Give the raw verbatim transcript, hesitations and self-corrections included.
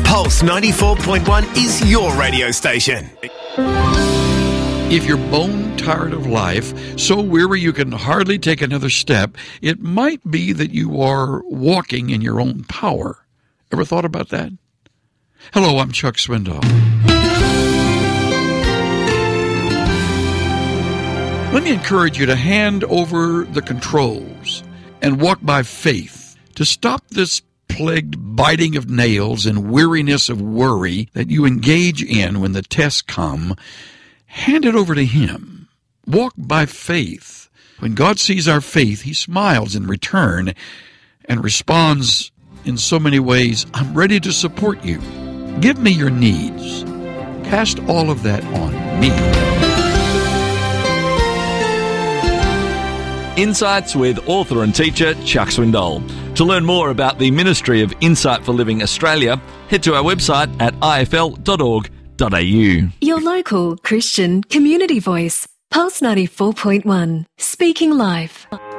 Pulse ninety-four point one is your radio station. If you're bone tired of life, so weary you can hardly take another step, it might be that you are walking in your own power. Ever thought about that? Hello, I'm Chuck Swindoll. Let me encourage you to hand over the controls and walk by faith to stop this plagued biting of nails and weariness of worry that you engage in when the tests come. Hand it over to Him. Walk by faith. When God sees our faith, He smiles in return and responds in so many ways, I'm ready to support you. Give me your needs. Cast all of that on me. Insights with author and teacher Chuck Swindoll. To learn more about the Ministry of Insight for Living Australia, head to our website at I F L dot org dot A U. Your local Christian community voice, Pulse ninety-four point one, speaking life.